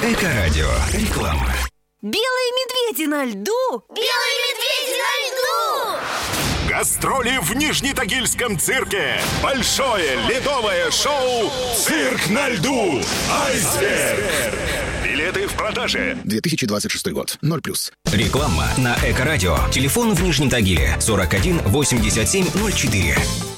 Эко-радио. Реклама. Белые медведи на льду! Белые медведи на льду! Гастроли в Нижнетагильском цирке. Большое ледовое шоу «Цирк на льду». Айсберг. Билеты в продаже. 2026 год. 0+. Реклама на Эко-радио. Телефон в Нижнем Тагиле 41 87 04.